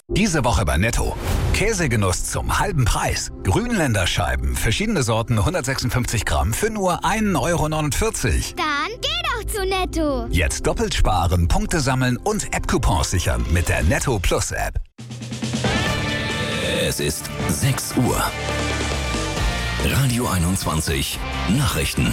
Diese Woche bei Netto. Käsegenuss zum halben Preis. Grünländerscheiben, verschiedene Sorten, 156 Gramm für nur 1,49 €. Dann geh doch zu Netto. Jetzt doppelt sparen, Punkte sammeln und App-Coupons sichern mit der Netto Plus App. Es ist 6 Uhr. Radio 21 Nachrichten.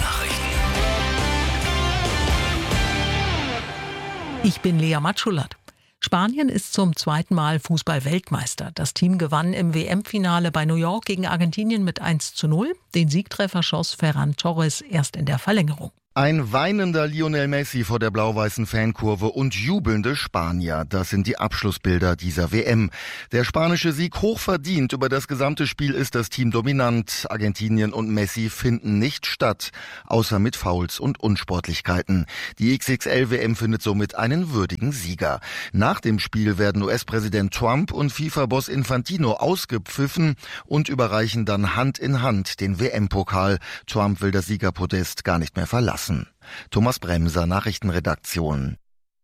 Ich bin Lea Matschulat. Spanien ist zum zweiten Mal Fußball-Weltmeister. Das Team gewann im WM-Finale bei New York gegen Argentinien mit 1:0. Den Siegtreffer schoss Ferran Torres erst in der Verlängerung. Ein weinender Lionel Messi vor der blau-weißen Fankurve und jubelnde Spanier. Das sind die Abschlussbilder dieser WM. Der spanische Sieg hochverdient. Über das gesamte Spiel ist das Team dominant. Argentinien und Messi finden nicht statt, außer mit Fouls und Unsportlichkeiten. Die XXL-WM findet somit einen würdigen Sieger. Nach dem Spiel werden US-Präsident Trump und FIFA-Boss Infantino ausgepfiffen und überreichen dann Hand in Hand den WM-Pokal. Trump will das Siegerpodest gar nicht mehr verlassen. Thomas Bremser, Nachrichtenredaktion.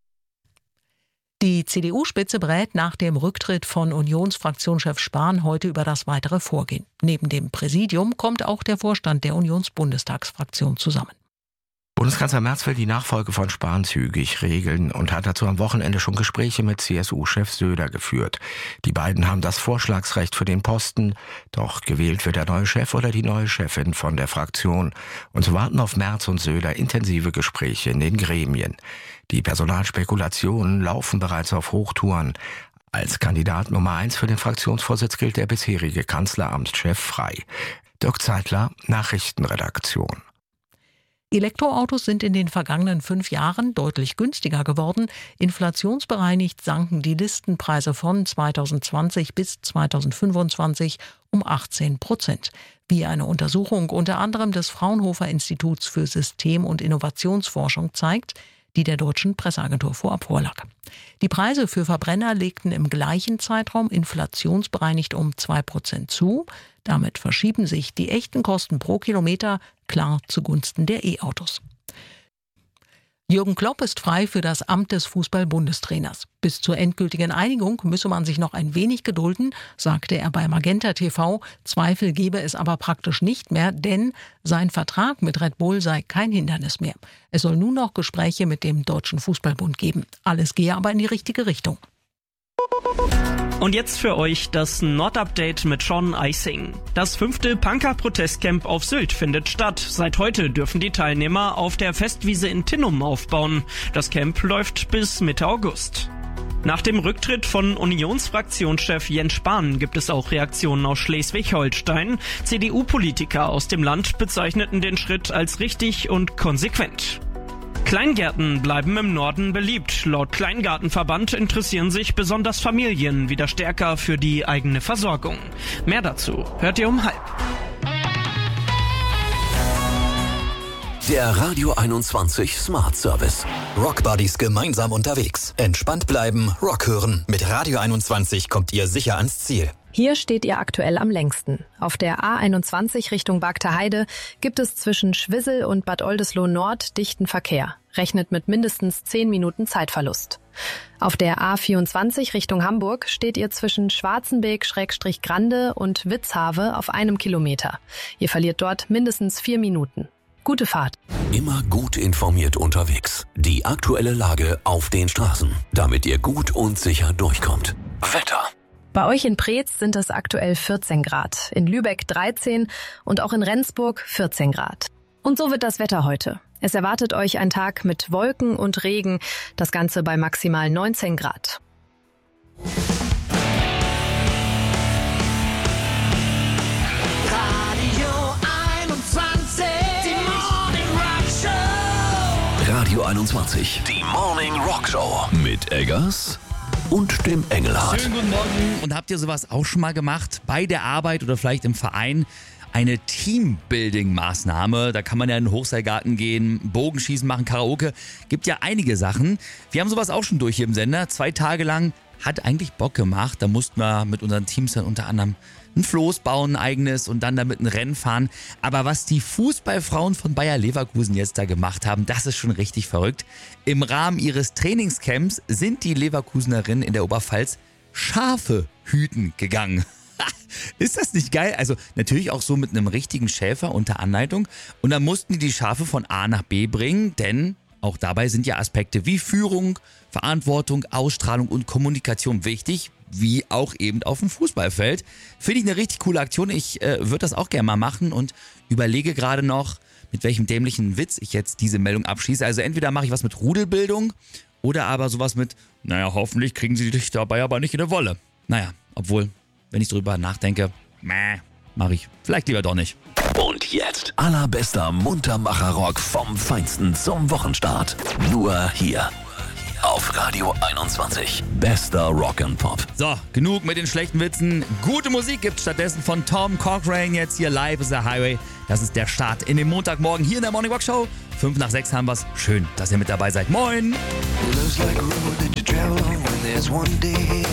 Die CDU-Spitze berät nach dem Rücktritt von Unionsfraktionschef Spahn heute über das weitere Vorgehen. Neben dem Präsidium kommt auch der Vorstand der Unionsbundestagsfraktion zusammen. Bundeskanzler Merz will die Nachfolge von Spahn zügig regeln und hat dazu am Wochenende schon Gespräche mit CSU-Chef Söder geführt. Die beiden haben das Vorschlagsrecht für den Posten, doch gewählt wird der neue Chef oder die neue Chefin von der Fraktion. Und so warten auf Merz und Söder intensive Gespräche in den Gremien. Die Personalspekulationen laufen bereits auf Hochtouren. Als Kandidat Nummer 1 für den Fraktionsvorsitz gilt der bisherige Kanzleramtschef Frey. Dirk Zeitler, Nachrichtenredaktion. Elektroautos sind in den vergangenen 5 Jahren deutlich günstiger geworden. Inflationsbereinigt sanken die Listenpreise von 2020 bis 2025 um 18%. Wie eine Untersuchung unter anderem des Fraunhofer Instituts für System- und Innovationsforschung zeigt, die der deutschen Presseagentur vorab vorlag. Die Preise für Verbrenner legten im gleichen Zeitraum inflationsbereinigt um 2% zu. Damit verschieben sich die echten Kosten pro Kilometer klar zugunsten der E-Autos. Jürgen Klopp ist frei für das Amt des Fußball-Bundestrainers. Bis zur endgültigen Einigung müsse man sich noch ein wenig gedulden, sagte er bei Magenta TV. Zweifel gebe es aber praktisch nicht mehr, denn sein Vertrag mit Red Bull sei kein Hindernis mehr. Es soll nun noch Gespräche mit dem Deutschen Fußballbund geben. Alles gehe aber in die richtige Richtung. Und jetzt für euch das Nord-Update mit Sean Icing. Das 5. Punker-Protestcamp auf Sylt findet statt. Seit heute dürfen die Teilnehmer auf der Festwiese in Tinnum aufbauen. Das Camp läuft bis Mitte August. Nach dem Rücktritt von Unionsfraktionschef Jens Spahn gibt es auch Reaktionen aus Schleswig-Holstein. CDU-Politiker aus dem Land bezeichneten den Schritt als richtig und konsequent. Kleingärten bleiben im Norden beliebt. Laut Kleingartenverband interessieren sich besonders Familien wieder stärker für die eigene Versorgung. Mehr dazu hört ihr um 12:30. Der Radio 21 Smart Service. Rock Buddies gemeinsam unterwegs. Entspannt bleiben, Rock hören. Mit Radio 21 kommt ihr sicher ans Ziel. Hier steht ihr aktuell am längsten. Auf der A21 Richtung Bagter Heide gibt es zwischen Schwissel und Bad Oldesloe Nord dichten Verkehr. Rechnet mit mindestens 10 Minuten Zeitverlust. Auf der A24 Richtung Hamburg steht ihr zwischen Schwarzenbeek-Grande und Witzhave auf 1 Kilometer. Ihr verliert dort mindestens 4 Minuten. Gute Fahrt. Immer gut informiert unterwegs. Die aktuelle Lage auf den Straßen, damit ihr gut und sicher durchkommt. Wetter. Bei euch in Preetz sind es aktuell 14 Grad, in Lübeck 13 und auch in Rendsburg 14 Grad. Und so wird das Wetter heute. Es erwartet euch ein Tag mit Wolken und Regen, das Ganze bei maximal 19 Grad. Radio 21, die Morning Rock Show mit Eggers und dem Engelhardt. Schönen guten Morgen. Und habt ihr sowas auch schon mal gemacht? Bei der Arbeit oder vielleicht im Verein? Eine Teambuilding-Maßnahme. Da kann man ja in den Hochseilgarten gehen, Bogenschießen machen, Karaoke. Gibt ja einige Sachen. Wir haben sowas auch schon durch hier im Sender. 2 Tage lang. Hat eigentlich Bock gemacht. Da mussten wir mit unseren Teams dann unter anderem ein Floß bauen, ein eigenes, und dann damit ein Rennen fahren. Aber was die Fußballfrauen von Bayer Leverkusen jetzt da gemacht haben, das ist schon richtig verrückt. Im Rahmen ihres Trainingscamps sind die Leverkusenerinnen in der Oberpfalz Schafe hüten gegangen. Ist das nicht geil? Also natürlich auch so mit einem richtigen Schäfer unter Anleitung. Und dann mussten die Schafe von A nach B bringen, denn auch dabei sind ja Aspekte wie Führung, Verantwortung, Ausstrahlung und Kommunikation wichtig, wie auch eben auf dem Fußballfeld. Finde ich eine richtig coole Aktion. Ich würde das auch gerne mal machen und überlege gerade noch, mit welchem dämlichen Witz ich jetzt diese Meldung abschließe. Also entweder mache ich was mit Rudelbildung oder aber sowas mit, naja, hoffentlich kriegen sie dich dabei aber nicht in eine Wolle. Naja, obwohl, wenn ich drüber nachdenke, mache ich vielleicht lieber doch nicht. Und jetzt allerbester Muntermacher-Rock vom Feinsten zum Wochenstart. Nur hier auf Radio 21. Bester Rock and Pop. So, genug mit den schlechten Witzen. Gute Musik gibt's stattdessen von Tom Cochrane jetzt hier live is the Highway. Das ist der Start in den Montagmorgen hier in der Morning Rock Show. 5 nach 6 haben wir's. Schön, dass ihr mit dabei seid. Moin!